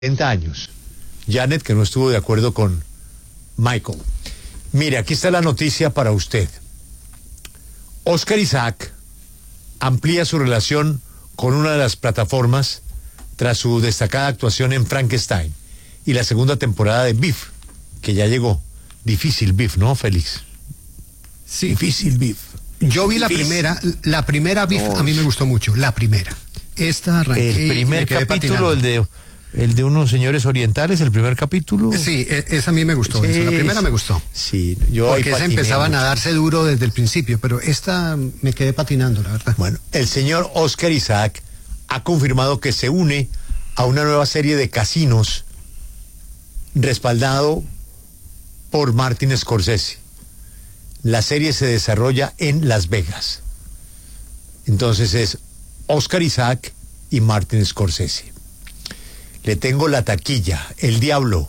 40 años. Janet, que no estuvo de acuerdo con Michael. Mire, aquí está la noticia para usted. Oscar Isaac amplía su relación con una de las plataformas tras su destacada actuación en Frankenstein y la segunda temporada de Beef, que ya llegó. Difícil Beef, ¿no, Félix? Sí. Difícil Beef. Yo vi la primera Beef, a mí me gustó mucho, la primera. Esta arranqué. El primer capítulo, el de unos señores orientales, el primer capítulo. Sí, esa a mí me gustó, Sí, la primera me gustó. Sí, yo porque esa empezaban a darse duro desde el principio, pero esta me quedé patinando, la verdad. Bueno, el señor Oscar Isaac ha confirmado que se une a una nueva serie de casinos respaldado por Martin Scorsese. La serie se desarrolla en Las Vegas. Entonces es Oscar Isaac y Martin Scorsese. Le tengo la taquilla, El Diablo,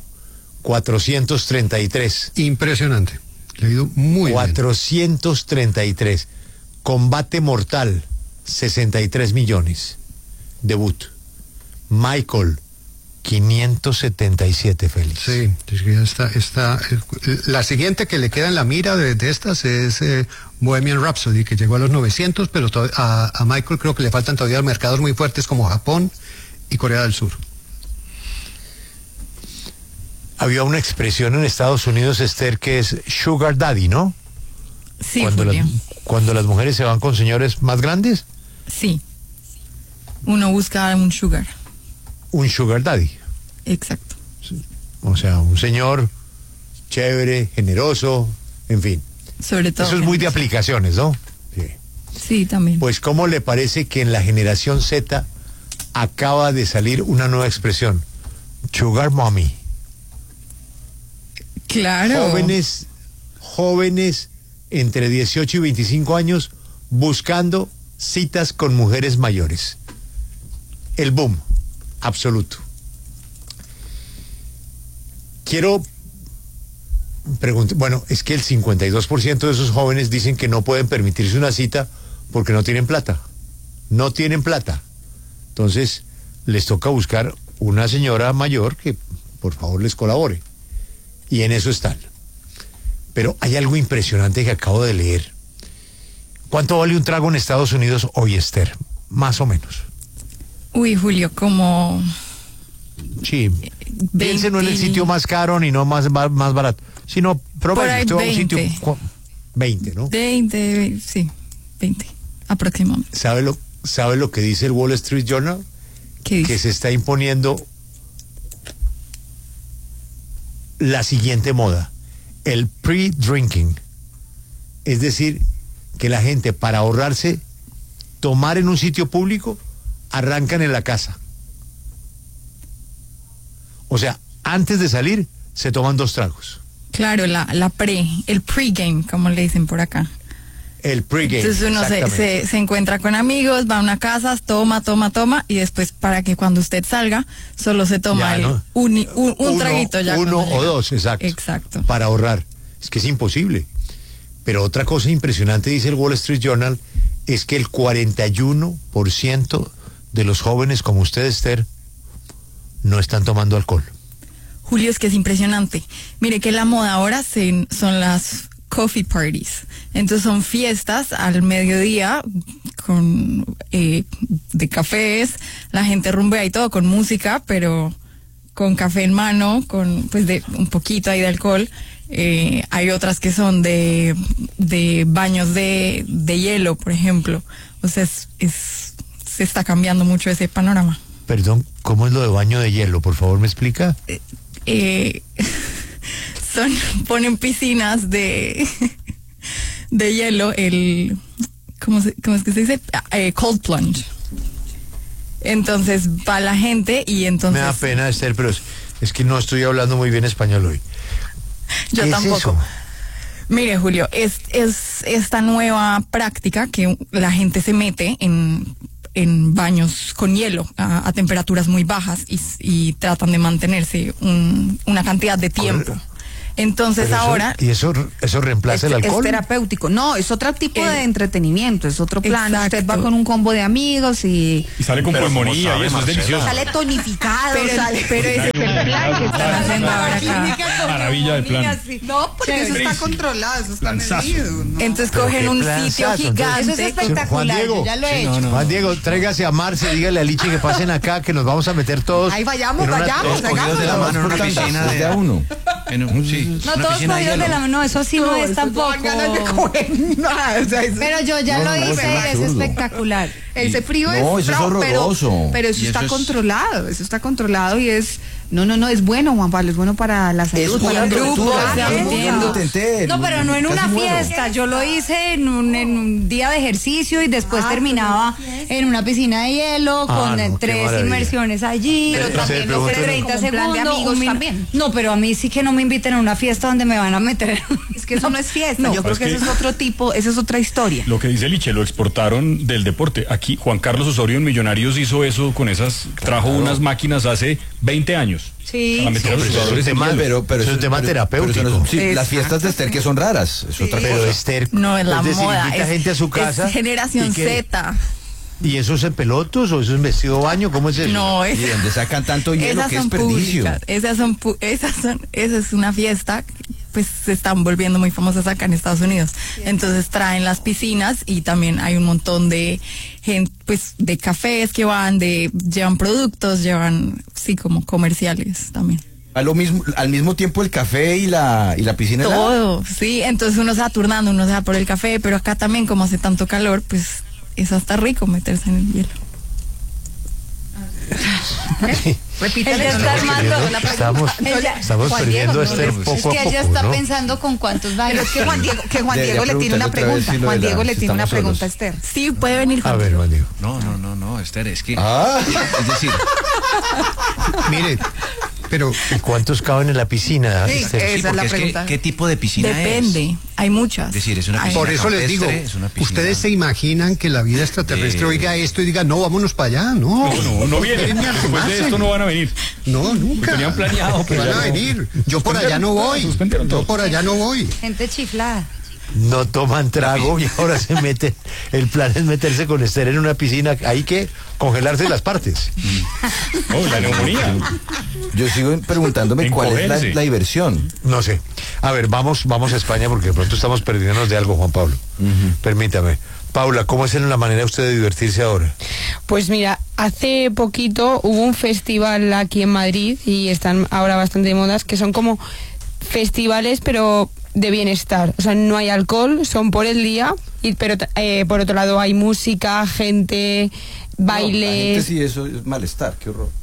433. Impresionante. Le ha ido muy 433. Combate Mortal, 63 millones. Debut. Michael, 577, Félix. Sí, está, la siguiente que le queda en la mira de estas es Bohemian Rhapsody, que llegó a los 900, pero a Michael creo que le faltan todavía mercados muy fuertes como Japón y Corea del Sur. Había una expresión en Estados Unidos, Esther, que es Sugar Daddy, ¿no? Sí, cuando las mujeres se van con señores más grandes. Sí. Uno busca un sugar. Un Sugar Daddy. Exacto. O sea, un señor chévere, generoso, en fin. Sobre todo. Eso es muy de aplicaciones, ¿no? Sí. Sí, también. Pues, ¿cómo le parece que en la generación Z acaba de salir una nueva expresión? Sugar Mommy. Claro. Jóvenes entre 18 y 25 años buscando citas con mujeres mayores. El boom absoluto. Quiero preguntar, bueno, es que el 52% de esos jóvenes dicen que no pueden permitirse una cita porque no tienen plata. No tienen plata. Entonces, les toca buscar una señora mayor que por favor les colabore. Y en eso están. Pero hay algo impresionante que acabo de leer. ¿Cuánto vale un trago en Estados Unidos hoy, Esther? Más o menos. Uy, Julio, como... Sí. Piense no en el sitio más caro ni no más barato, sino promedio. Usted va a un sitio 20, ¿no? 20, sí, 20 aproximadamente. ¿Sabe lo que dice el Wall Street Journal? ¿Qué dice? Que se está imponiendo la siguiente moda, el pre-drinking. Es decir, que la gente, para ahorrarse tomar en un sitio público, arrancan en la casa. O sea, antes de salir, se toman 2 tragos. Claro, el pre-game, como le dicen por acá. El pre-game. Entonces uno se encuentra con amigos, va a una casa, toma, y después para que cuando usted salga, solo se toma ya, ¿no? un traguito ya. Uno o dos, exacto. Exacto. Para ahorrar. Es que es imposible. Pero otra cosa impresionante, dice el Wall Street Journal, es que el 41% de los jóvenes como usted, Esther, no están tomando alcohol. Julio, es que es impresionante. Mire que la moda ahora son las coffee parties. Entonces son fiestas al mediodía con de cafés, la gente rumbea y todo con música, pero con café en mano, con pues de un poquito ahí de alcohol. Hay otras que son de baños de hielo, por ejemplo. O sea, se está cambiando mucho ese panorama. Perdón, ¿cómo es lo de baño de hielo? Por favor, ¿me explica? Ponen piscinas de hielo, ¿cómo es que se dice? Cold plunge. Entonces va la gente y entonces... Me da pena, Esther, pero es que no estoy hablando muy bien español hoy. Yo tampoco. Es eso? Mire, Julio, es esta nueva práctica que la gente se mete en baños con hielo a temperaturas muy bajas y tratan de mantenerse una cantidad de tiempo. Entonces Pero ahora... ¿Y eso reemplaza el alcohol? Es terapéutico. No, es otro tipo de entretenimiento, es otro plan. Exacto. Usted va con un combo de amigos y sale con pulmonía y eso es delicioso. sale tonificado. Pero ese es el plan que están haciendo ahora acá. Maravilla de plan. No, porque eso está controlado, eso está Planzazo. medido. ¿no? Entonces Pero cogen qué un planzazo, sitio entonces. gigante. Eso es espectacular, Juan Diego, yo ya lo he hecho. Juan Diego, tráigase a Marce, dígale a Lichi que pasen acá, que nos vamos a meter todos. Ahí vayamos, en una- vayamos, Cogidos de la mano en una piscina de a uno. Sí, No, una todos piscina cogidos de la mano, no, eso sí no, es eso tampoco. dan ganas de coger nada, o sea, eso- Pero yo ya No, lo no, hice es y es absurdo. espectacular. ese frío No, es eso es bravo, horroroso. pero eso Y está eso es- controlado, eso está controlado y es no, es bueno, Juan Pablo, es bueno para la salud. Es para una el grupo, tortura. o sea, Yo entiendo. lo intenté. No, pero no en una casi muero. fiesta. Yo lo hice en un día de ejercicio y después terminaba en una piscina de hielo con no, qué 3 maravilla. inmersiones allí. Pero también no no sé, se 30 como un plan de segundos. amigos un min- también. No, pero a mí sí que no me inviten a una fiesta donde me van a meter. Es que eso no es fiesta, No, yo creo es que que- ese es otro tipo, esa es otra historia. Lo que dice Liche, lo exportaron del deporte. Aquí Juan Carlos Osorio en Millonarios hizo eso con esas, trajo unas máquinas hace 20 años. Sí, Para meter a los sí, jugadores en sí, hielo. Pero Es un tema terapéutico. eso no es- sí, las Exacto. fiestas de Esther que son raras, es otra Pero cosa. Esther, No, es la es decir, moda. invita gente a su casa. Es generación ¿y qué? Z. ¿Y eso es en pelotos o eso es en vestido de baño? ¿Cómo es eso? No, ¿Y de dónde sacan tanto hielo? esas ¡Qué son desperdicio! públicas. Esa es una fiesta que, pues se están volviendo muy famosas acá en Estados Unidos. Entonces traen las piscinas y también hay un montón de gente, pues de cafés que llevan productos, sí, como comerciales también. Al mismo tiempo el café y la piscina helada. Todo, sí, entonces uno se va turnando, uno se va por el café, pero acá también como hace tanto calor, pues es hasta rico meterse en el hielo. Repítale, Ella no, está no, armando la pregunta. Estamos Juan perdiendo a Diego, Esther Es poco que a ella poco, está ¿no? pensando con cuántos Pero bailes. es que Juan Diego le tiene una preguntarle otra vez pregunta. si lo Juan de la- Diego le si tiene una estamos pregunta a solos. Esther. Sí, puede venir A Juan. ver, Juan Diego. No, Esther, es que... Ah. Es decir, Mire, pero ¿Y cuántos caben en la piscina, Sí, Esther? esa es la pregunta. ¿qué tipo de piscina Depende, hay muchas. Es decir, es una Hay- piscina. por eso les digo, campestre, es una piscina. ustedes se imaginan que la vida extraterrestre oiga esto y diga, no, vámonos para allá, no. No vienen. Ni a Después de asomarse. esto no van a venir. No, nunca. tenían planeado, Que pero van ya a no. venir. Yo por allá no voy. Suspendieron todo. Yo por allá no voy. Gente chiflada. No toman trago y ahora se meten. El plan es meterse con Esther en una piscina. Hay que congelarse las partes. Oh, la neumonía. Yo sigo preguntándome cuál es Encogerse. la diversión. No sé. A ver, vamos a España porque de pronto estamos perdiéndonos de algo, Juan Pablo. Permítame. Paula, ¿cómo es la manera de usted de divertirse ahora? Pues mira, hace poquito hubo un festival aquí en Madrid y están ahora bastante de modas, que son como festivales pero de bienestar. O sea, no hay alcohol, son por el día, pero por otro lado hay música, gente, No, la bailes. gente sí, eso es malestar, qué horror.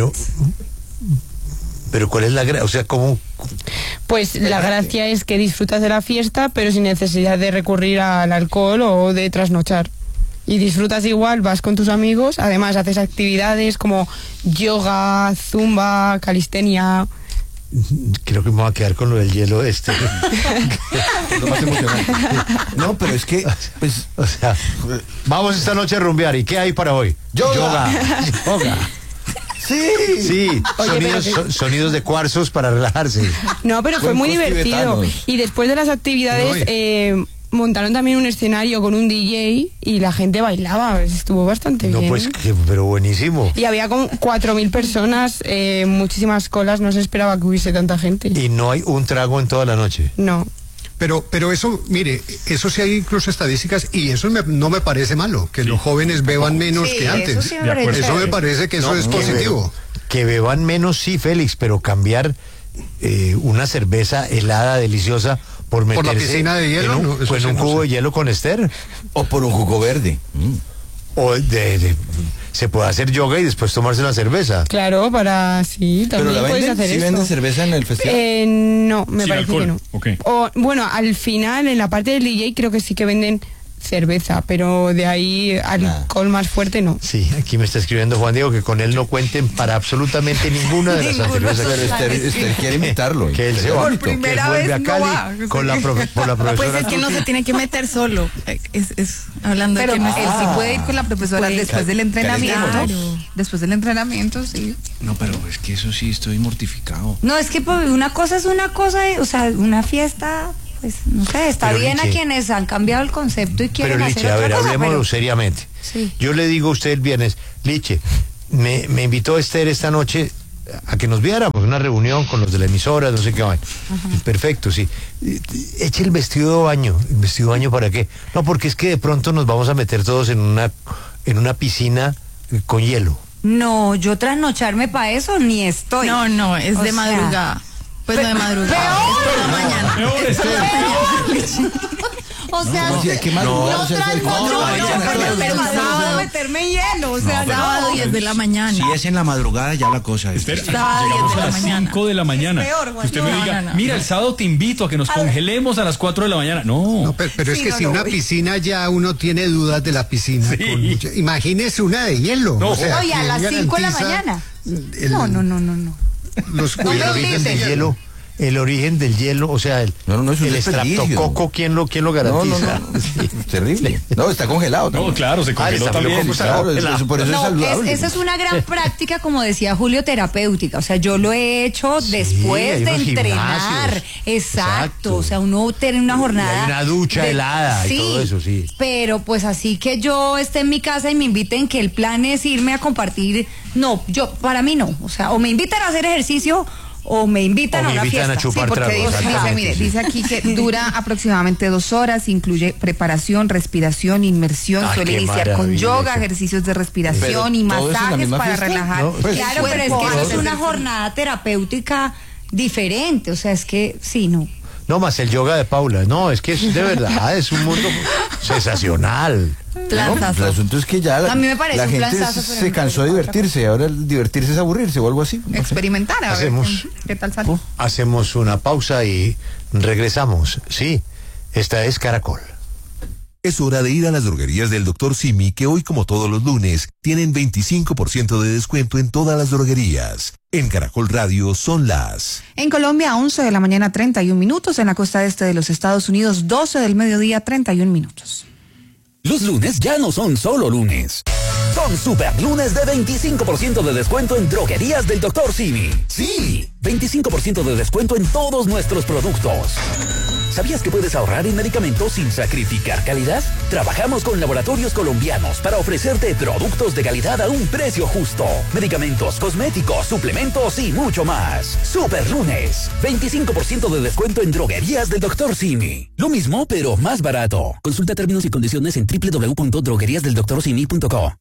Pero ¿cuál es la gracia? O sea, ¿cómo? Pues la gracia es que disfrutas de la fiesta, pero sin necesidad de recurrir al alcohol o de trasnochar. Y disfrutas igual, vas con tus amigos, además haces actividades como yoga, zumba, calistenia. Creo que me voy a quedar con lo del hielo este. Lo más emocionante. No, pero es que, pues, O sea, vamos esta noche a rumbear. ¿Y qué hay para hoy? Yoga. Yoga. sí. Sí, Oye, sonidos de cuarzos para relajarse. No, pero fue muy Cuencos divertido. tibetanos. Y después de las actividades montaron también un escenario con un DJ y la gente bailaba. Estuvo bastante No, bien. pues, pero buenísimo. Y había como 4.000 personas, muchísimas colas. No se esperaba que hubiese tanta gente. Y no hay un trago en toda la noche. No. Pero eso, mire, eso sí hay incluso estadísticas y eso no me parece malo, que los jóvenes beban menos Sí, que antes. eso sí me De acuerdo. parece Eso me chévere. parece que eso es positivo. Que beban menos, sí, Félix, pero cambiar una cerveza helada, deliciosa, por Por meterse la piscina de hielo, en no, un, eso pues, sí un no cubo sé. de hielo con Esther. O por un jugo verde. O se puede hacer yoga y después tomarse una cerveza. Claro, sí, Pero también la puedes venden, hacer ¿sí eso. venden cerveza en el festival? No, me Sin parece alcohol, que no. ok. O, bueno, al final, en la parte del DJ, creo que sí que venden cerveza, pero de ahí alcohol más fuerte no. Sí, aquí me está escribiendo Juan Diego que con él no cuenten para absolutamente ninguna de las anteriores. Pero usted quiere imitarlo. Que él se va, Por que él primera vuelve vez a no Cali va. con la profesora. Pues es que no se tiene que meter solo. Es hablando Pero de que no él sí puede ir con la profesora Puede. después del entrenamiento. Claro. Después del entrenamiento, sí. No, pero es que eso sí estoy mortificado. No, es que pues, una cosa es una cosa, o sea, una fiesta, pues no sé, está Pero, bien Liche, a quienes han cambiado el concepto y quieren Pero hacer Liche, a otra ver, cosa, hablemoslo pero- seriamente. Sí. Yo le digo a usted el viernes, Liche, me invitó Esther esta noche a que nos viéramos, una reunión con los de la emisora, no sé qué van. Perfecto, sí. Eche el vestido de baño. ¿El vestido de baño para qué? No, porque es que de pronto nos vamos a meter todos en una piscina con hielo. No, yo trasnocharme para eso ni estoy. No, es O de sea, madrugada. Pues no de madrugada, es por la mañana. O sea, No, sí, hay que madrugar, o sea, es el pero sábado meterme en hielo, o sea, Sábado 10 de la mañana. Si es en la madrugada, ya la cosa es. Espera, Sábado llegamos 10 de a la las mañana. 5 de la mañana. Es peor, Juan. Que usted me No, diga, no. mira, el sábado te invito a que nos congelemos a las 4 de la mañana. No. No, pero es Sí, que no, si no, una uy. piscina ya uno tiene dudas de la piscina. Sí. Imagínese una de hielo. No, Oye, a ¿quién las 5 de la garantiza mañana. el- No. Los No me El origen inviten. del hielo, o sea, No, es un el desperdicio. estreptococo, ¿quién lo No, garantiza? Sí, terrible. No, está congelado. No, claro, se congeló el también. estafilococo está claro. Claro, por eso es No, saludable. esa es una gran práctica, como decía Julio, terapéutica. O sea, yo lo he hecho después hay de unos entrenar. gimnasios. Exacto. O sea, uno tiene una jornada. Y hay una ducha helada y todo eso, sí. Pero pues así que yo esté en mi casa y me inviten, que el plan es irme a compartir. No, para mí no. O sea, o me invitan a hacer ejercicio o me invitan O a me una invitan fiesta. a chupar Porque tragos, dice, exactamente, mire, sí. dice aquí que dura aproximadamente 2 horas, incluye preparación, respiración, inmersión, Ah, suele qué iniciar con maravilla yoga, eso. ejercicios de Pero, respiración y ¿todo eso en la masajes misma para fiesta? relajar. No, pues, Claro, pero es cuerpo que eso es antes una del- jornada terapéutica diferente. O sea, es que sí, no. No, más el yoga de Paula. No, es que es de verdad, es un mundo sensacional. El Planzazo. asunto es que ya A mí me parece la un gente planzazo, pero se no cansó de otra divertirse, ahora el divertirse es aburrirse o algo así. no sé. Experimentar, a ver Hacemos- qué tal sale. Hacemos una pausa y regresamos. Sí, esta es Caracol. Es hora de ir a las droguerías del Dr. Simi, que hoy, como todos los lunes, tienen 25% de descuento en todas las droguerías. En Caracol Radio son las... En Colombia, 11 de la mañana, 31 minutos. En la costa este de los Estados Unidos, 12 del mediodía, 31 minutos. Los lunes ya no son solo lunes. Son super lunes de 25% de descuento en droguerías del Dr. Simi. Sí, 25% de descuento en todos nuestros productos. ¿Sabías que puedes ahorrar en medicamentos sin sacrificar calidad? Trabajamos con laboratorios colombianos para ofrecerte productos de calidad a un precio justo. Medicamentos, cosméticos, suplementos y mucho más. Super lunes, 25% de descuento en droguerías del Dr. Simi. Lo mismo, pero más barato. Consulta términos y condiciones en www.drogueriasdeldoctorsimi.co.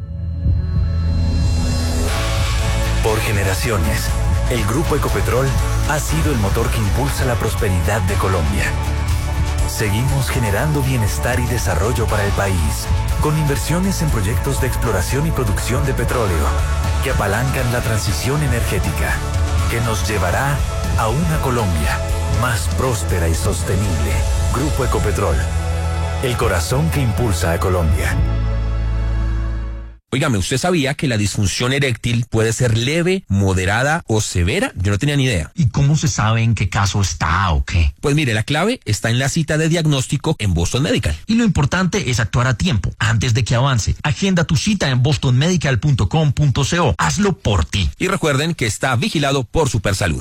Por generaciones, el Grupo Ecopetrol ha sido el motor que impulsa la prosperidad de Colombia. Seguimos generando bienestar y desarrollo para el país, con inversiones en proyectos de exploración y producción de petróleo, que apalancan la transición energética, que nos llevará a una Colombia más próspera y sostenible. Grupo Ecopetrol, el corazón que impulsa a Colombia. Óigame, ¿usted sabía que la disfunción eréctil puede ser leve, moderada o severa? Yo no tenía ni idea. ¿Y cómo se sabe en qué caso está o qué? Pues mire, la clave está en la cita de diagnóstico en Boston Medical. Y lo importante es actuar a tiempo, antes de que avance. Agenda tu cita en bostonmedical.com.co. Hazlo por ti. Y recuerden que está vigilado por Supersalud.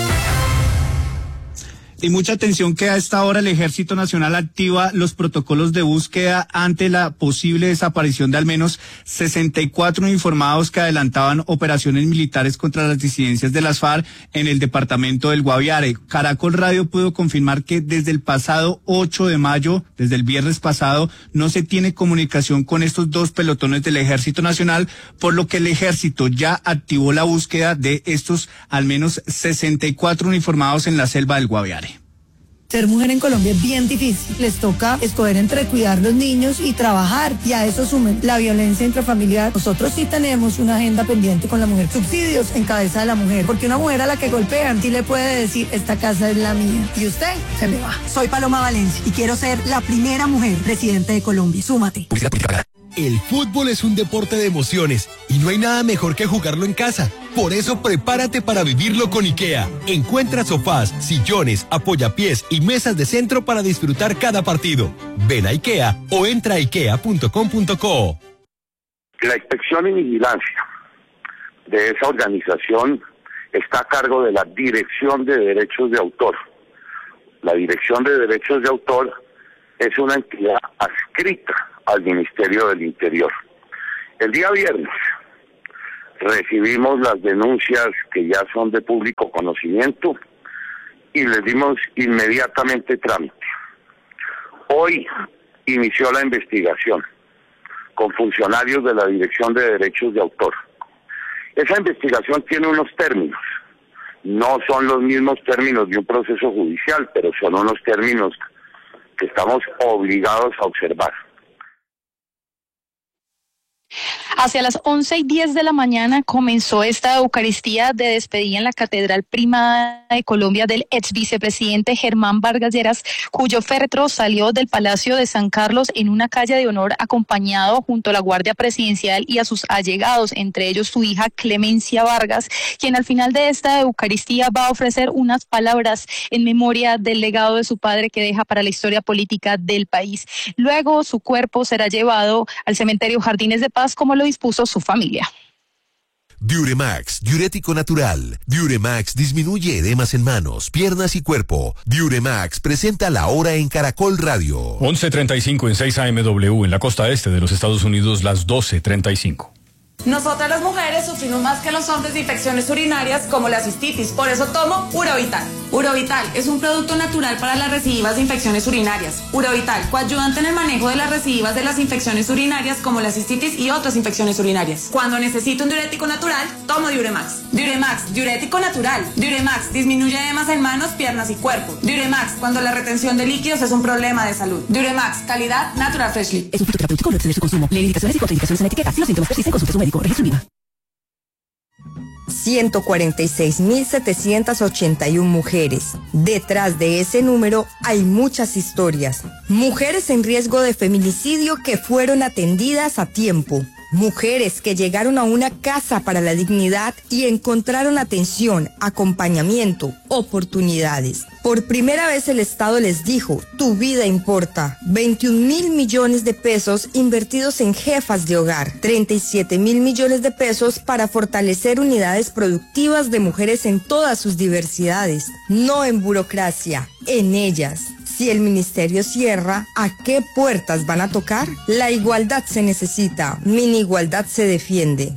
Y mucha atención que a esta hora el Ejército Nacional activa los protocolos de búsqueda ante la posible desaparición de al menos 64 uniformados que adelantaban operaciones militares contra las disidencias de las FARC en el departamento del Guaviare. Caracol Radio pudo confirmar que desde el pasado 8 de mayo, desde el viernes pasado, no se tiene comunicación con estos dos pelotones del Ejército Nacional, por lo que el Ejército ya activó la búsqueda de estos al menos 64 uniformados en la selva del Guaviare. Ser mujer en Colombia es bien difícil. Les toca escoger entre cuidar los niños y trabajar, y a eso sumen la violencia intrafamiliar. Nosotros sí tenemos una agenda pendiente con la mujer. Subsidios en cabeza de la mujer, porque una mujer a la que golpean sí le puede decir, esta casa es la mía, y usted se me va. Soy Paloma Valencia y quiero ser la primera mujer presidente de Colombia. Súmate. El fútbol es un deporte de emociones y no hay nada mejor que jugarlo en casa. Por eso prepárate para vivirlo con IKEA. Encuentra sofás, sillones, apoyapiés y mesas de centro para disfrutar cada partido. Ven a IKEA o entra a ikea.com.co. La inspección y vigilancia de esa organización está a cargo de la Dirección de Derechos de Autor. La Dirección de Derechos de Autor es una entidad adscrita al Ministerio del Interior. El día viernes recibimos las denuncias que ya son de público conocimiento y les dimos inmediatamente trámite. Hoy inició la investigación con funcionarios de la Dirección de Derechos de Autor. Esa investigación tiene unos términos. No son los mismos términos de un proceso judicial, pero son unos términos que estamos obligados a observar. Hacia las 11:10 de la mañana comenzó esta Eucaristía de despedida en la Catedral Primada de Colombia del ex vicepresidente Germán Vargas Lleras, cuyo féretro salió del Palacio de San Carlos en una calle de honor acompañado junto a la Guardia Presidencial y a sus allegados, entre ellos su hija Clemencia Vargas, quien al final de esta Eucaristía va a ofrecer unas palabras en memoria del legado de su padre que deja para la historia política del país. Luego su cuerpo será llevado al cementerio Jardines de Paz como lo dispuso su familia. Diuremax, diurético natural. Diuremax disminuye edemas en manos, piernas y cuerpo. Diuremax presenta La Hora en Caracol Radio. 11:35 en 6 AMW en la costa este de los Estados Unidos, las 12:35. Nosotras las mujeres sufrimos más que los hombres de infecciones urinarias como la cistitis, por eso tomo Urovital. Urovital es un producto natural para las recidivas de infecciones urinarias. Urovital, coayudante en el manejo de las recidivas de las infecciones urinarias como la cistitis y otras infecciones urinarias. Cuando necesito un diurético natural, tomo Diuremax. Diuremax, diurético natural. Diuremax, disminuye edemas en manos, piernas y cuerpo. Diuremax, cuando la retención de líquidos es un problema de salud. Diuremax, calidad Natural Freshly. Es un fitoterapéutico, no exceder su consumo. Lee indicaciones y contraindicaciones en etiqueta. Si los síntomas persisten, consulte a su médico. Registro INVIMA. 146.781 mujeres. Detrás de ese número hay muchas historias. Mujeres en riesgo de feminicidio que fueron atendidas a tiempo. Mujeres que llegaron a una casa para la dignidad y encontraron atención, acompañamiento, oportunidades. Por primera vez el Estado les dijo, tu vida importa. 21.000 millones de pesos invertidos en jefas de hogar. 37.000 millones de pesos para fortalecer unidades productivas de mujeres en todas sus diversidades. No en burocracia, en ellas. Si el ministerio cierra, ¿a qué puertas van a tocar? La igualdad se necesita, Mini Igualdad se defiende.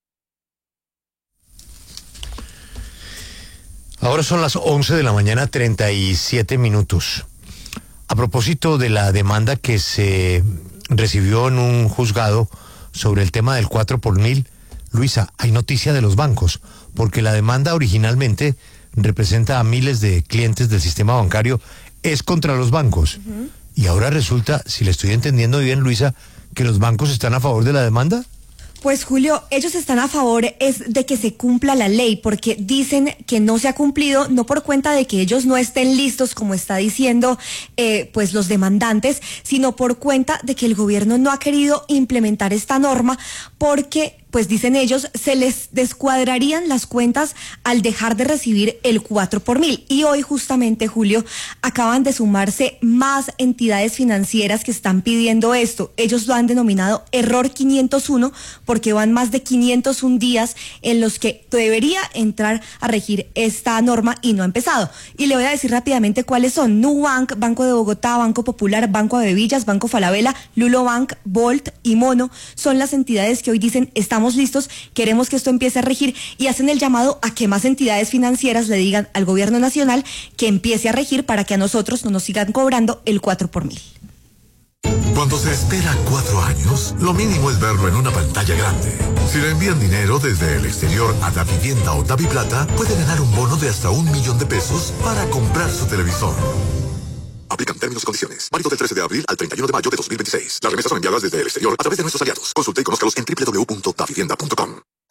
Ahora son las 11 de la mañana, 37 minutos. A propósito de la demanda que se recibió en un juzgado sobre el tema del 4 por mil, Luisa, hay noticia de los bancos, porque la demanda originalmente representa a miles de clientes del sistema bancario, es contra los bancos. Y ahora resulta, si le estoy entendiendo bien, Luisa, que los bancos están a favor de la demanda. Pues Julio, ellos están a favor es de que se cumpla la ley, porque dicen que no se ha cumplido, no por cuenta de que ellos no estén listos, como está diciendo pues los demandantes, sino por cuenta de que el gobierno no ha querido implementar esta norma, porque pues dicen ellos, se les descuadrarían las cuentas al dejar de recibir el 4 por mil. Y hoy justamente, Julio, acaban de sumarse más entidades financieras que están pidiendo esto. Ellos lo han denominado error 501 porque van más de 501 días en los que debería entrar a regir esta norma y no ha empezado. Y le voy a decir rápidamente cuáles son. Nubank, Banco de Bogotá, Banco Popular, Banco Avevillas, Banco Falabella, Lulobank, Volt y Mono son las entidades que hoy dicen estamos listos, queremos que esto empiece a regir y hacen el llamado a que más entidades financieras le digan al gobierno nacional que empiece a regir para que a nosotros no nos sigan cobrando el 4 por mil. Cuando se espera 4 años, lo mínimo es verlo en una pantalla grande. Si le envían dinero desde el exterior a Davivienda o Daviplata, puede ganar un bono de hasta 1 millón de pesos para comprar su televisor. Aplican términos y condiciones. Válido del 13 de abril al 31 de mayo de 2026. Las remesas son enviadas desde el exterior a través de nuestros aliados. Consulte y conózcalos en www.davivienda.com.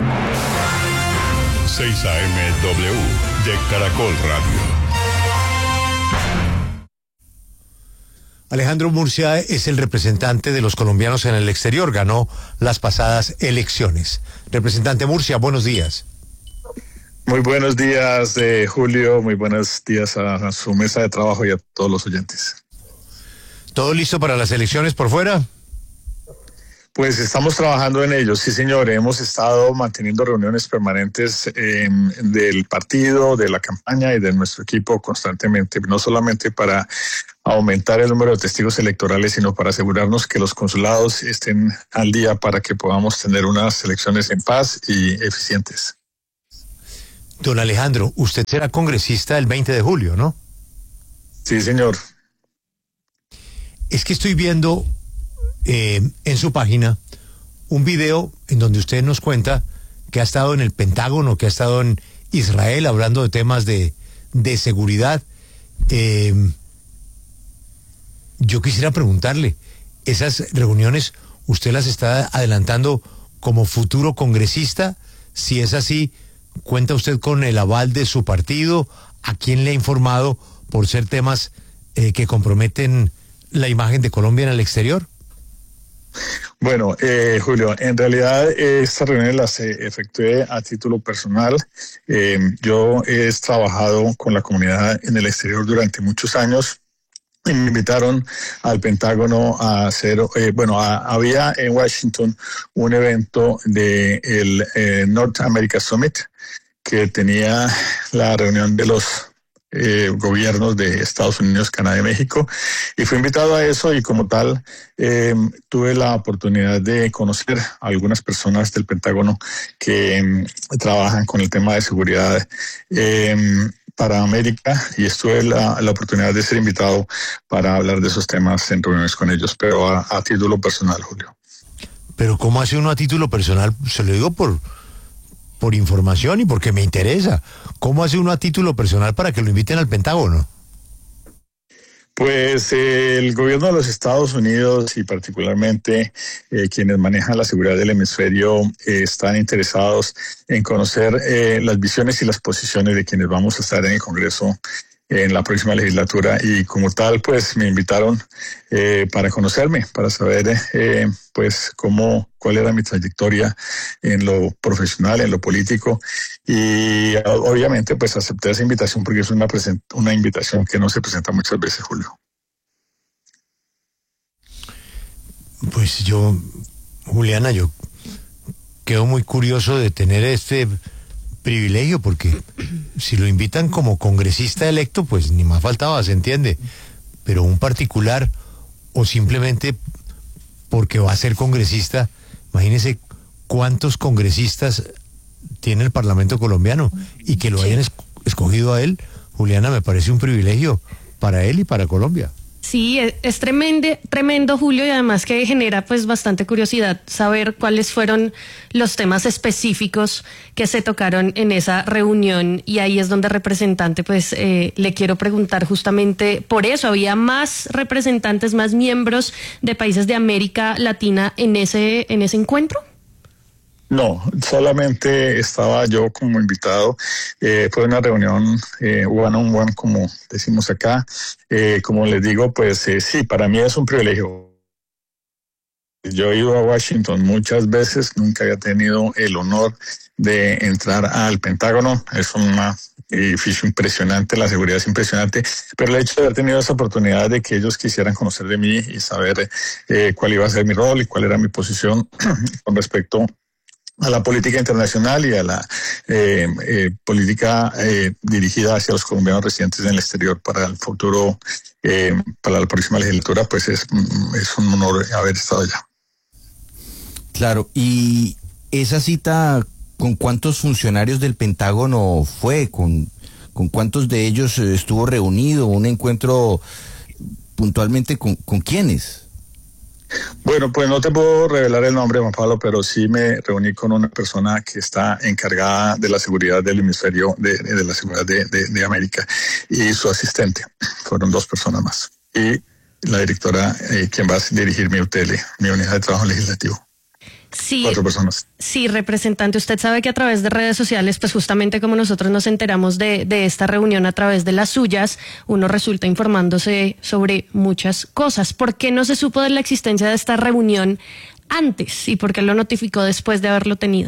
6 AM de Caracol Radio. Alejandro Murcia es el representante de los colombianos en el exterior, ganó las pasadas elecciones. Representante Murcia, buenos días. Muy buenos días, Julio, muy buenos días a su mesa de trabajo y a todos los oyentes. ¿Todo listo para las elecciones por fuera? Pues estamos trabajando en ello, sí señor, hemos estado manteniendo reuniones permanentes del partido, de la campaña y de nuestro equipo constantemente, no solamente para aumentar el número de testigos electorales, sino para asegurarnos que los consulados estén al día para que podamos tener unas elecciones en paz y eficientes. Don Alejandro, usted será congresista el 20 de julio, ¿no? Sí señor. Es que estoy viendo en su página un video en donde usted nos cuenta que ha estado en el Pentágono, que ha estado en Israel hablando de temas de seguridad. Yo quisiera preguntarle, ¿esas reuniones usted las está adelantando como futuro congresista? Si es así, ¿cuenta usted con el aval de su partido? ¿A quién le ha informado por ser temas que comprometen la imagen de Colombia en el exterior? Bueno, Julio, en realidad estas reuniones las efectué a título personal. Yo he trabajado con la comunidad en el exterior durante muchos años y me invitaron al Pentágono a hacer, había en Washington un evento de el North America Summit que tenía la reunión de los gobiernos de Estados Unidos, Canadá y México, y fui invitado a eso y como tal tuve la oportunidad de conocer a algunas personas del Pentágono que trabajan con el tema de seguridad para América y estuve la oportunidad de ser invitado para hablar de esos temas en reuniones con ellos, pero a título personal, Julio. Pero ¿cómo hace uno a título personal? Se lo digo por información y porque me interesa. ¿Cómo hace uno a título personal para que lo inviten al Pentágono? Pues el gobierno de los Estados Unidos y particularmente quienes manejan la seguridad del hemisferio están interesados en conocer las visiones y las posiciones de quienes vamos a estar en el Congreso en la próxima legislatura y como tal pues me invitaron para conocerme, para saber pues cuál era mi trayectoria en lo profesional, en lo político y obviamente pues acepté esa invitación porque es una invitación que no se presenta muchas veces, Julio. Pues Juliana, yo quedo muy curioso de tener este privilegio porque si lo invitan como congresista electo pues ni más faltaba, se entiende, pero un particular o simplemente porque va a ser congresista, imagínese cuántos congresistas tiene el Parlamento colombiano y que lo hayan escogido a él, Juliana, me parece un privilegio para él y para Colombia. Sí, es tremendo, Julio, y además que genera pues bastante curiosidad saber cuáles fueron los temas específicos que se tocaron en esa reunión y ahí es donde representante pues le quiero preguntar justamente por eso, ¿había más representantes, más miembros de países de América Latina en ese encuentro? No, solamente estaba yo como invitado. Fue una reunión one on one, como decimos acá. Como les digo, pues sí, para mí es un privilegio. Yo he ido a Washington muchas veces, nunca había tenido el honor de entrar al Pentágono. Es un edificio impresionante, la seguridad es impresionante, pero el hecho de haber tenido esa oportunidad de que ellos quisieran conocer de mí y saber cuál iba a ser mi rol y cuál era mi posición con respecto a la política internacional y a la política dirigida hacia los colombianos residentes en el exterior para el futuro, para la próxima legislatura, pues es un honor haber estado allá. Claro, y esa cita, ¿con cuántos funcionarios del Pentágono fue? ¿Con cuántos de ellos estuvo reunido? ¿Un encuentro puntualmente con quiénes? Bueno, pues no te puedo revelar el nombre, Juan Pablo, pero sí me reuní con una persona que está encargada de la seguridad del hemisferio, de la seguridad de América, y su asistente. Fueron 2 personas más. y la directora, quien va a dirigir mi UTL, mi unidad de trabajo legislativo. Sí, 4 personas. Sí, representante, usted sabe que a través de redes sociales, pues justamente como nosotros nos enteramos de esta reunión a través de las suyas, uno resulta informándose sobre muchas cosas. ¿Por qué no se supo de la existencia de esta reunión antes y por qué lo notificó después de haberlo tenido?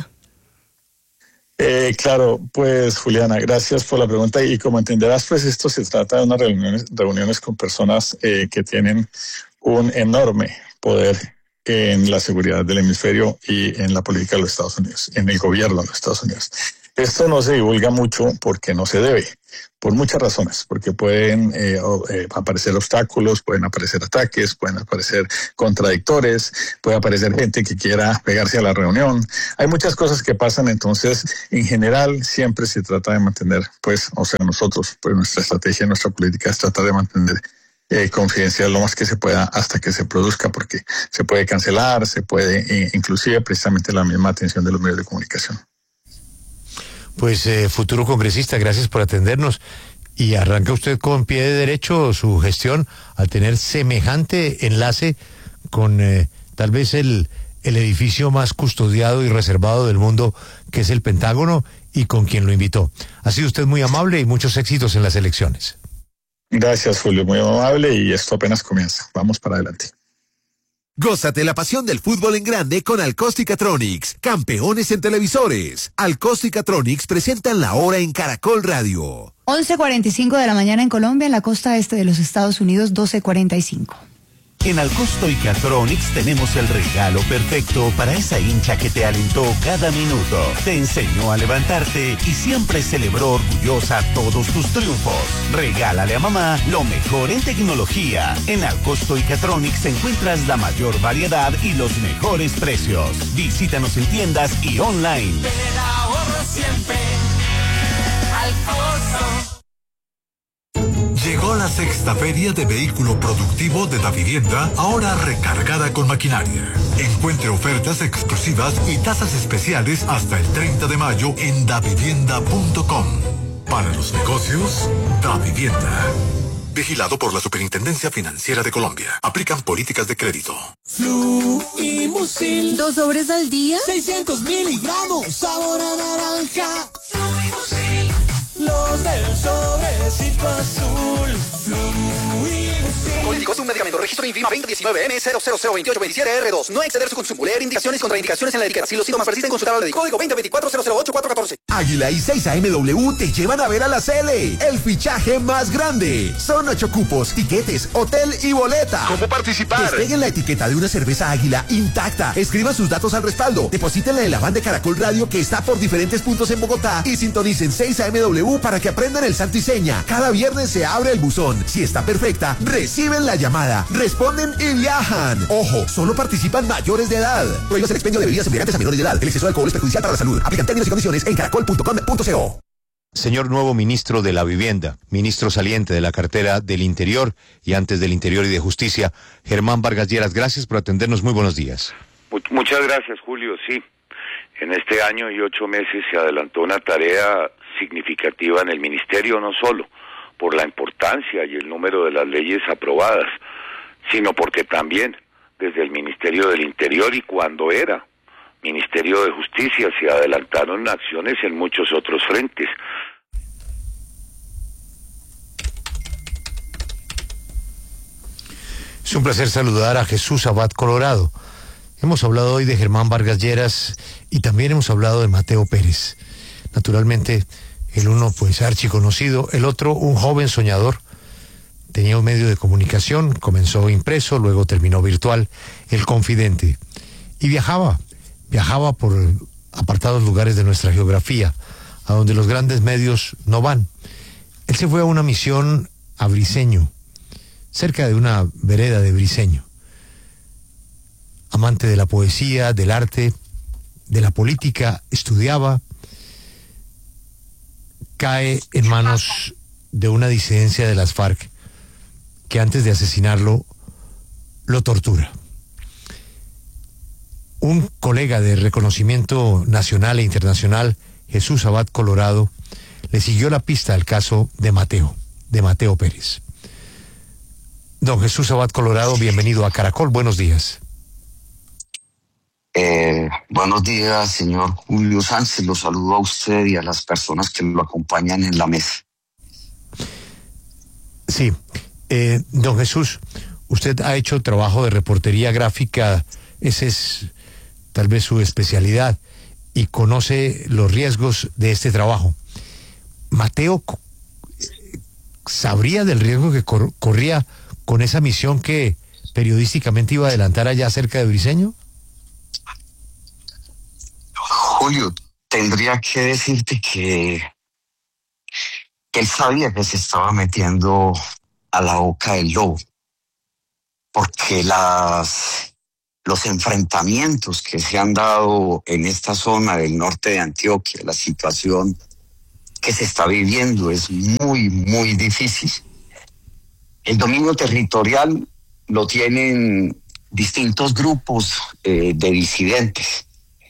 Claro, pues Juliana, gracias por la pregunta, y como entenderás, pues esto se trata de unas reuniones con personas que tienen un enorme poder en la seguridad del hemisferio y en la política de los Estados Unidos, en el gobierno de los Estados Unidos. Esto no se divulga mucho porque no se debe, por muchas razones, porque pueden aparecer obstáculos, pueden aparecer ataques, pueden aparecer contradictores, puede aparecer gente que quiera pegarse a la reunión. Hay muchas cosas que pasan, entonces, en general, siempre se trata de mantener, pues, o sea, nosotros, pues nuestra estrategia, nuestra política es tratar de mantener confidencial lo más que se pueda hasta que se produzca, porque se puede cancelar, se puede, inclusive precisamente la misma atención de los medios de comunicación. Pues futuro congresista, gracias por atendernos, y arranca usted con pie de derecho su gestión al tener semejante enlace con tal vez el edificio más custodiado y reservado del mundo, que es el Pentágono, y con quien lo invitó. Ha sido usted muy amable y muchos éxitos en las elecciones. Gracias, Julio, muy amable, y esto apenas comienza. Vamos para adelante. Gózate la pasión del fútbol en grande con Alcosticatronics, campeones en televisores. Alcosticatronics presentan la hora en Caracol Radio. 11:45 de la mañana en Colombia, en la costa este de los Estados Unidos, 12:45. En Alcosticatronics tenemos el regalo perfecto para esa hincha que te alentó cada minuto, te enseñó a levantarte y siempre celebró orgullosa todos tus triunfos. Regálale a mamá lo mejor en tecnología. En Alcosticatronics encuentras la mayor variedad y los mejores precios. Visítanos en tiendas y online. Te ahorro siempre, Alcosto. Llegó la 6ª Feria de Vehículo Productivo de Davivienda, ahora recargada con maquinaria. Encuentre ofertas exclusivas y tasas especiales hasta el 30 de mayo en davivienda.com. Para los negocios, Davivienda. Vigilado por la Superintendencia Financiera de Colombia. Aplican políticas de crédito. Fluimucil. 2 sobres al día. 600 miligramos. Sabor a naranja. Fluimucil. Los del sobrecito azul. Fluimucil. Políticos, un medicamento. Registro INVIMA 2019M002827R2. No exceder su consumo. Leer indicaciones y contraindicaciones en la etiqueta. Si los síntomas persisten, consultar al médico. Código 2024-008-414. Águila y 6AMW te llevan a ver a la Cele, el fichaje más grande. Son 8 cupos, tiquetes, hotel y boleta. ¿Cómo participar? Despeguen la etiqueta de una cerveza Águila intacta. Escriban sus datos al respaldo. Deposítenla en la van de Caracol Radio, que está por diferentes puntos en Bogotá. Y sintonicen 6AMW para que aprendan el santo y seña. Cada viernes se abre el buzón. Si está perfecta, reciben la llamada, responden y viajan. Ojo, solo participan mayores de edad. Prohíbas el expendio de bebidas embriagantes a menores de edad. El exceso de alcohol es perjudicial para la salud. Aplican términos y condiciones en caracol.com.co. Señor nuevo ministro de la Vivienda, ministro saliente de la cartera del Interior y antes del Interior y de Justicia, Germán Vargas Lleras, gracias por atendernos. Muy buenos días. Muchas gracias, Julio. Sí, en este año y 8 meses se adelantó una tarea significativa en el ministerio, no solo por la importancia y el número de las leyes aprobadas, sino porque también desde el Ministerio del Interior y cuando era Ministerio de Justicia se adelantaron acciones en muchos otros frentes. Es un placer saludar a Jesús Abad Colorado. Hemos hablado hoy de Germán Vargas Lleras y también hemos hablado de Mateo Pérez. Naturalmente, el uno pues archiconocido, el otro un joven soñador. Tenía un medio de comunicación, comenzó impreso, luego terminó virtual, El Confidente. Y viajaba por apartados lugares de nuestra geografía, a donde los grandes medios no van. Él se fue a una misión a Briceño, cerca de una vereda de Briceño. Amante de la poesía, del arte, de la política, estudiaba, cae en manos de una disidencia de las FARC que antes de asesinarlo lo tortura. Un colega de reconocimiento nacional e internacional, Jesús Abad Colorado, le siguió la pista al caso de Mateo Pérez. Don Jesús Abad Colorado, bienvenido a Caracol, buenos días. Buenos días, señor Julio Sánchez. Lo saludo a usted y a las personas que lo acompañan en la mesa. Sí, don Jesús, usted ha hecho trabajo de reportería gráfica, ese es tal vez su especialidad, y conoce los riesgos de este trabajo. Mateo, ¿sabría del riesgo que corría con esa misión que periodísticamente iba a adelantar allá cerca de Briceño? Julio, tendría que decirte que él sabía que se estaba metiendo a la boca del lobo, porque los enfrentamientos que se han dado en esta zona del norte de Antioquia, la situación que se está viviendo es muy, muy difícil. El dominio territorial lo tienen distintos grupos de disidentes.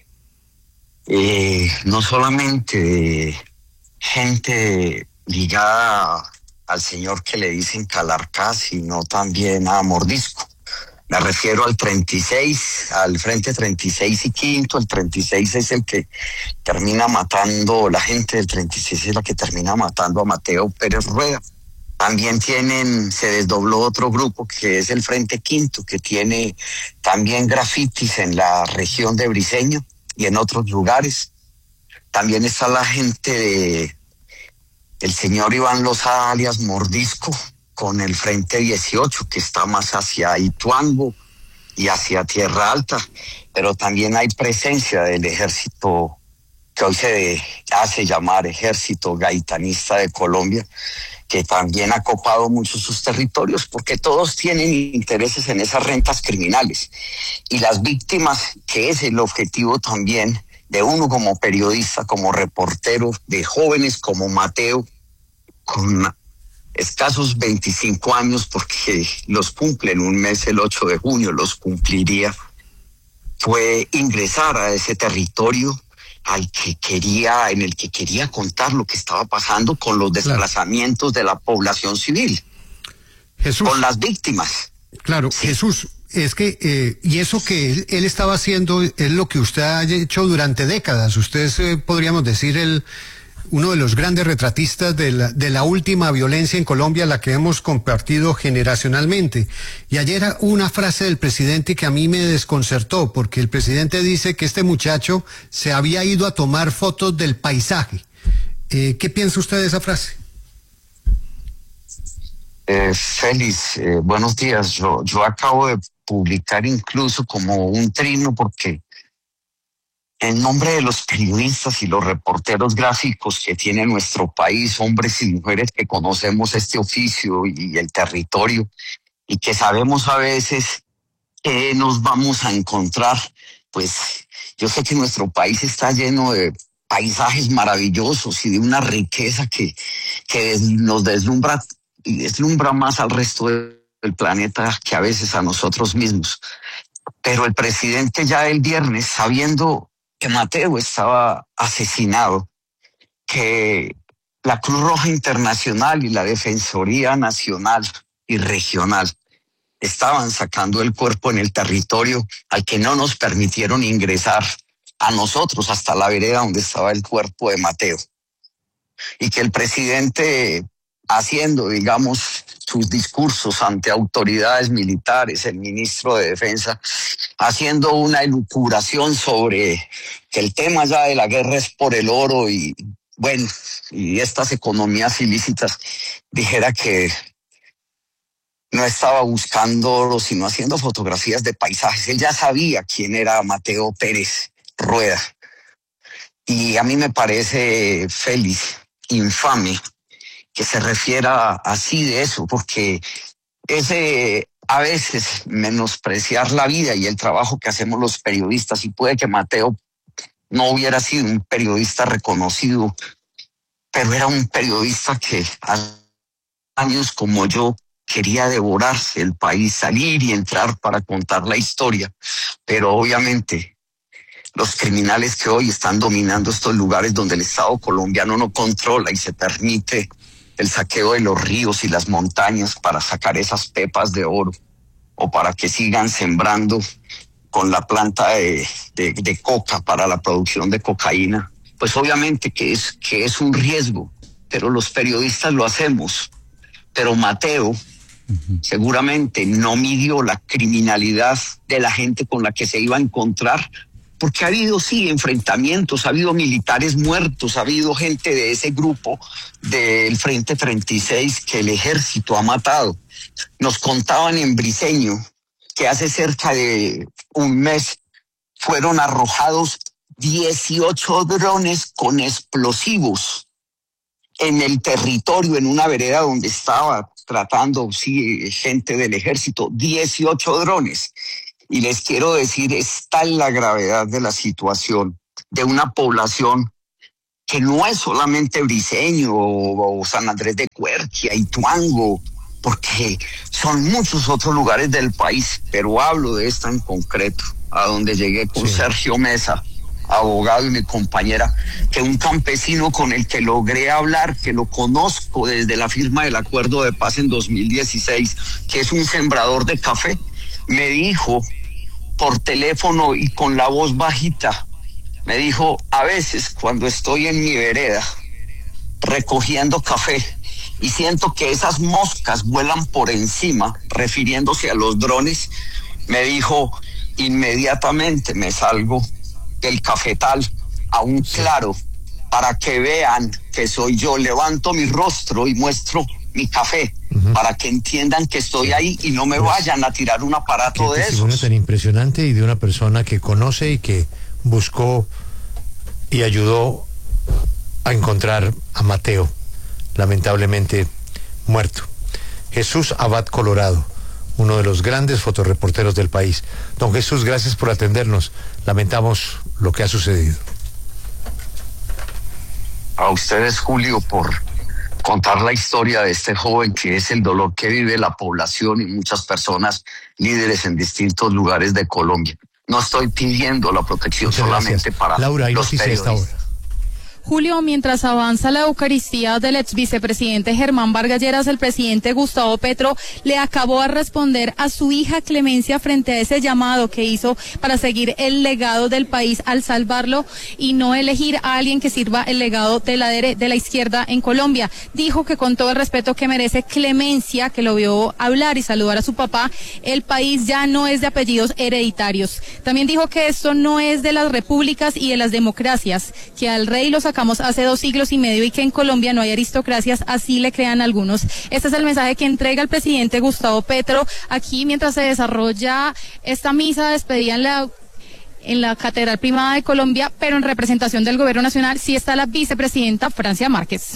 No solamente de gente ligada al señor que le dicen Calarcá, sino también a Mordisco. Me refiero al 36, al Frente 36 y Quinto. El 36 es el que termina matando, la gente del 36 es la que termina matando a Mateo Pérez Rueda. También se desdobló otro grupo que es el Frente Quinto, que tiene también grafitis en la región de Briceño y en otros lugares. También está la gente del señor Iván Lozada alias Mordisco con el Frente 18, que está más hacia Ituango y hacia Tierra Alta, pero también hay presencia del ejército que hoy se hace llamar Ejército Gaitanista de Colombia, que también ha copado mucho sus territorios, porque todos tienen intereses en esas rentas criminales. Y las víctimas, que es el objetivo también de uno como periodista, como reportero, de jóvenes como Mateo, con escasos 25 años, porque los cumple en un mes, el 8 de junio los cumpliría, fue ingresar a ese territorio en el que quería contar lo que estaba pasando con los desplazamientos de la población civil, Jesús, con las víctimas. Claro, sí. Jesús, es que, y eso que él estaba haciendo es lo que usted ha hecho durante décadas. Usted es, podríamos decir, uno de los grandes retratistas de la última violencia en Colombia, la que hemos compartido generacionalmente. Y ayer una frase del presidente que a mí me desconcertó, porque el presidente dice que este muchacho se había ido a tomar fotos del paisaje. ¿Qué piensa usted de esa frase? Félix, buenos días. Yo acabo de publicar incluso como un trino, porque en nombre de los periodistas y los reporteros gráficos que tiene nuestro país, hombres y mujeres que conocemos este oficio y el territorio, y que sabemos a veces que nos vamos a encontrar, pues yo sé que nuestro país está lleno de paisajes maravillosos y de una riqueza que nos deslumbra y deslumbra más al resto del planeta que a veces a nosotros mismos. Pero el presidente ya el viernes, sabiendo que Mateo estaba asesinado, que la Cruz Roja Internacional y la Defensoría Nacional y Regional estaban sacando el cuerpo en el territorio al que no nos permitieron ingresar a nosotros hasta la vereda donde estaba el cuerpo de Mateo. Y que el presidente, haciendo, digamos, sus discursos ante autoridades militares, el ministro de Defensa, haciendo una elucubración sobre que el tema ya de la guerra es por el oro y, bueno, y estas economías ilícitas, dijera que no estaba buscando oro, sino haciendo fotografías de paisajes. Él ya sabía quién era Mateo Pérez Rueda. Y a mí me parece, Félix, infame que se refiera así de eso, porque ese a veces menospreciar la vida y el trabajo que hacemos los periodistas, y puede que Mateo no hubiera sido un periodista reconocido, pero era un periodista que hace años como yo quería devorarse el país, salir y entrar para contar la historia, pero obviamente los criminales que hoy están dominando estos lugares donde el Estado colombiano no controla y se permite el saqueo de los ríos y las montañas para sacar esas pepas de oro, o para que sigan sembrando con la planta de coca para la producción de cocaína, pues obviamente que es un riesgo, pero los periodistas lo hacemos. Pero Mateo seguramente no midió la criminalidad de la gente con la que se iba a encontrar, porque ha habido, sí, enfrentamientos, ha habido militares muertos, ha habido gente de ese grupo del Frente 36 que el ejército ha matado. Nos contaban en Briceño que hace cerca de un mes fueron arrojados 18 drones con explosivos en el territorio, en una vereda donde estaba tratando, sí, gente del ejército, 18 drones. Y les quiero decir, está en la gravedad de la situación de una población que no es solamente Briceño o San Andrés de Cuerquia y Tuango, porque son muchos otros lugares del país, pero hablo de esta en concreto, a donde llegué con Sergio Mesa, abogado y mi compañera, que un campesino con el que logré hablar, que lo conozco desde la firma del acuerdo de paz en 2016, que es un sembrador de café, me dijo por teléfono y con la voz bajita, me dijo, a veces cuando estoy en mi vereda recogiendo café y siento que esas moscas vuelan por encima, refiriéndose a los drones, me dijo, inmediatamente me salgo del cafetal a un claro para que vean que soy yo, levanto mi rostro y muestro mi café, para que entiendan que estoy ahí y no me vayan a tirar un aparato de testimonio esos. Tan impresionante, y de una persona que conoce y que buscó y ayudó a encontrar a Mateo, lamentablemente muerto. Jesús Abad Colorado, uno de los grandes fotoreporteros del país. Don Jesús, gracias por atendernos. Lamentamos lo que ha sucedido. A ustedes, Julio, por contar la historia de este joven, que es el dolor que vive la población y muchas personas líderes en distintos lugares de Colombia. No estoy pidiendo la protección solamente para Laura, hay los noticia a esta hora. periodistas. Julio, mientras avanza la Eucaristía del ex vicepresidente Germán Vargas Lleras, el presidente Gustavo Petro le acabó de responder a su hija Clemencia frente a ese llamado que hizo para seguir el legado del país al salvarlo y no elegir a alguien que sirva el legado de la izquierda en Colombia. Dijo que con todo el respeto que merece Clemencia, que lo vio hablar y saludar a su papá, el país ya no es de apellidos hereditarios. También dijo que esto no es de las repúblicas y de las democracias, que al rey lo sacamos hace 2 siglos y medio y que en Colombia no hay aristocracias, así le crean algunos. Este es el mensaje que entrega el presidente Gustavo Petro aquí mientras se desarrolla esta misa de despedida en la Catedral Primada de Colombia, pero en representación del Gobierno Nacional sí está la vicepresidenta Francia Márquez.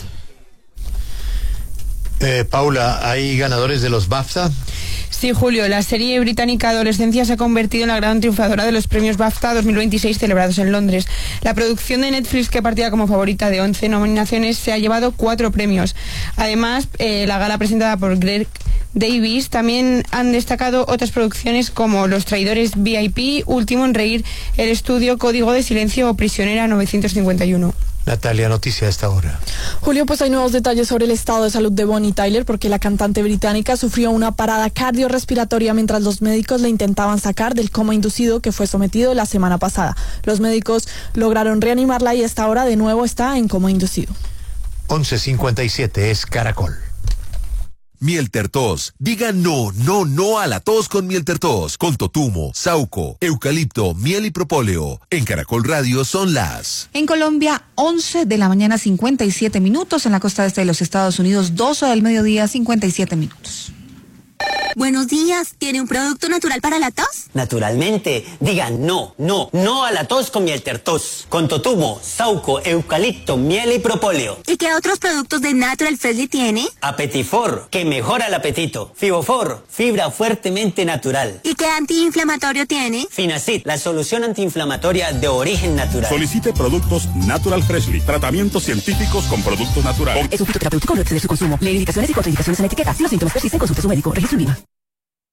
Paula, ¿hay ganadores de los BAFTA? Sí, Julio, la serie británica Adolescencia se ha convertido en la gran triunfadora de los premios BAFTA 2026 celebrados en Londres. La producción de Netflix, que partía como favorita de 11 nominaciones, se ha llevado 4 premios. Además, la gala presentada por Greg Davis también han destacado otras producciones como Los Traidores VIP, Último en Reír, El Estudio, Código de Silencio o Prisionera 951. Natalia, noticia a esta hora. Julio, pues hay nuevos detalles sobre el estado de salud de Bonnie Tyler, porque la cantante británica sufrió una parada cardiorrespiratoria mientras los médicos le intentaban sacar del coma inducido que fue sometido la semana pasada. Los médicos lograron reanimarla y a esta hora de nuevo está en coma inducido. 11:57 es Caracol. Miel Tertos. Diga no, no, no a la tos con Miel Tertos. Con totumo, sauco, eucalipto, miel y propóleo. En Caracol Radio son las... En Colombia, 11 de la mañana, 57 minutos. En la costa este de los Estados Unidos, 12 del mediodía, 57 minutos. Buenos días, ¿tiene un producto natural para la tos? Naturalmente, digan no, no, no a la tos con Miel Tertos. Con totumo, sauco, eucalipto, miel y propóleo. ¿Y qué otros productos de Natural Freshly tiene? Apetifor, que mejora el apetito. Fibofor, fibra fuertemente natural. ¿Y qué antiinflamatorio tiene? Finacid, la solución antiinflamatoria de origen natural. Solicite productos Natural Freshly, tratamientos científicos con productos naturales. Es un fitoterapéutico, no exceder su consumo. Lee indicaciones y contraindicaciones en la etiqueta. Si los síntomas persisten, consulte a su médico. Registro INVIMA.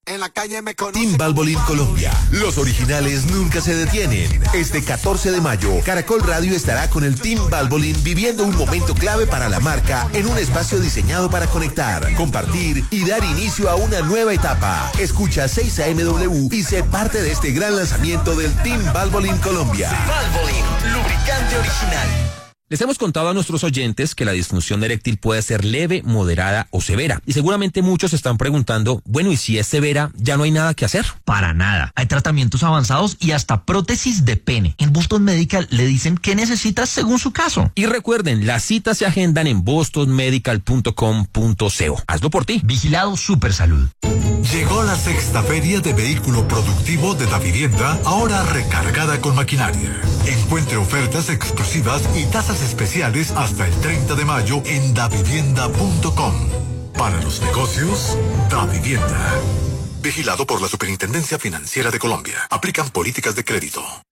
En la calle me conocen. Team Valvoline Colombia. Los originales nunca se detienen. Este 14 de mayo, Caracol Radio estará con el Team Valvoline viviendo un momento clave para la marca en un espacio diseñado para conectar, compartir y dar inicio a una nueva etapa. Escucha 6 AMW y sé parte de este gran lanzamiento del Team Valvoline Colombia. Valvoline, lubricante original. Les hemos contado a nuestros oyentes que la disfunción eréctil puede ser leve, moderada o severa. Y seguramente muchos se están preguntando, bueno, ¿y si es severa, ya no hay nada que hacer? Para nada. Hay tratamientos avanzados y hasta prótesis de pene. En Boston Medical le dicen qué necesitas según su caso. Y recuerden, las citas se agendan en bostonmedical.com.co. Hazlo por ti. Vigilado Supersalud. Llegó la sexta feria de vehículo productivo de Davivienda, ahora recargada con maquinaria. Encuentre ofertas exclusivas y tasas especiales hasta el 30 de mayo en davivienda.com. Para los negocios, Davivienda. Vigilado por la Superintendencia Financiera de Colombia. Aplican políticas de crédito.